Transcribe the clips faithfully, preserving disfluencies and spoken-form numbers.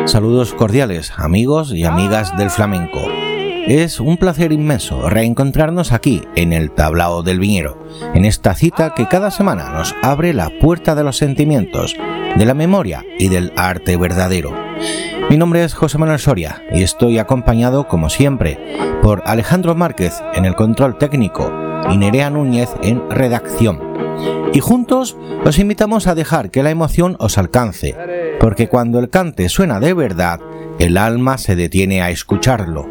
Saludos cordiales, amigos y amigas del flamenco. Es un placer inmenso reencontrarnos aquí en el Tablao del Viñero, en esta cita que cada semana nos abre la puerta de los sentimientos, de la memoria y del arte verdadero. Mi nombre es José Manuel Soria y estoy acompañado, como siempre, por Alejandro Márquez en el control técnico y Nerea Núñez en redacción. Y juntos os invitamos a dejar que la emoción os alcance, porque cuando el cante suena de verdad, el alma se detiene a escucharlo.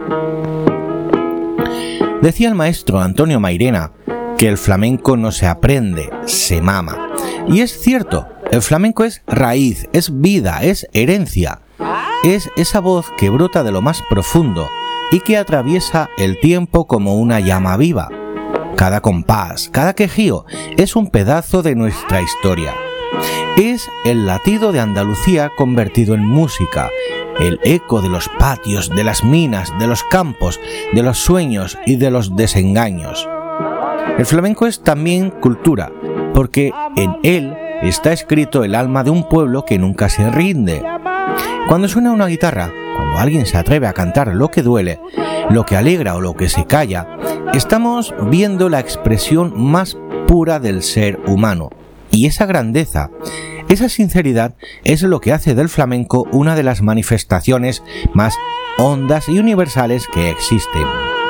Decía el maestro Antonio Mairena que el flamenco no se aprende, se mama. Y es cierto, el flamenco es raíz, es vida, es herencia. Es esa voz que brota de lo más profundo y que atraviesa el tiempo como una llama viva. Cada compás, cada quejío es un pedazo de nuestra historia. Es el latido de Andalucía convertido en música, el eco de los patios, de las minas, de los campos, de los sueños y de los desengaños. El flamenco es también cultura, porque en él está escrito el alma de un pueblo que nunca se rinde. Cuando suena una guitarra, cuando alguien se atreve a cantar lo que duele, lo que alegra o lo que se calla, estamos viendo la expresión más pura del ser humano. Y esa grandeza, esa sinceridad es lo que hace del flamenco una de las manifestaciones más hondas y universales que existen.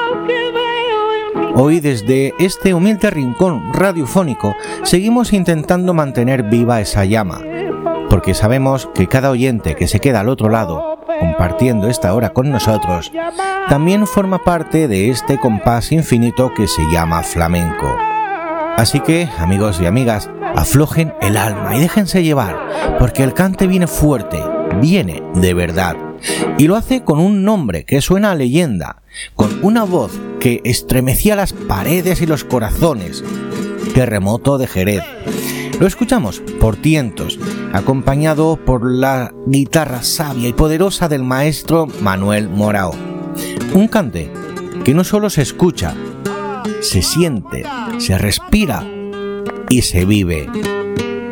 Hoy, desde este humilde rincón radiofónico, seguimos intentando mantener viva esa llama, porque sabemos que cada oyente que se queda al otro lado, compartiendo esta hora con nosotros, también forma parte de este compás infinito que se llama flamenco. Así que, amigos y amigas, aflojen el alma y déjense llevar, porque el cante viene fuerte, viene de verdad. Y lo hace con un nombre que suena a leyenda, con una voz que estremecía las paredes y los corazones. Terremoto de Jerez. Lo escuchamos por tientos, acompañado por la guitarra sabia y poderosa del maestro Manuel Morao. Un cante que no solo se escucha, se siente, se respira y se vive.